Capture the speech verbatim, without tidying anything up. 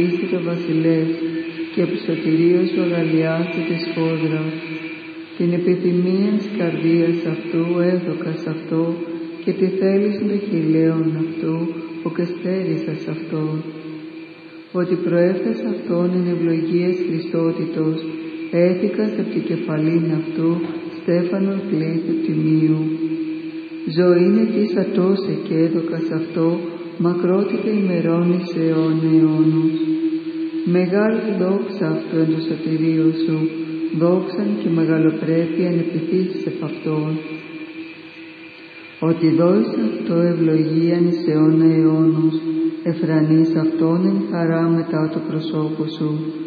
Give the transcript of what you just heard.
Είστε το βασιλεύς και επί σωτηρίας σου αγαλιάστε τη σφόδρα. Την επιθυμία της καρδίας αυτού έδωκας αυτό και τη θέληση των χειλαίων αυτού ο κεστέρισας αυτό. Ότι προέφτας αυτόν εν ευλογίας Χριστότητος, έθηκας απ' την κεφαλήν αυτού στέφανον κλήθη τιμίου. Ζωήν ετήσατός και έδωκας αυτό, μακρότητα ημερών εις αιώνα αιώνους. Μεγάλη δόξα αυτού εν το σωτηρίο σου, δόξαν και μεγαλοπρέπεια επιθύσεις επ' αυτόν. Ότι δώσεις αυτό ευλογίαν εις αιώνα αιώνους, εφρανείς αυτόν εν χαρά μετά το προσώπου σου.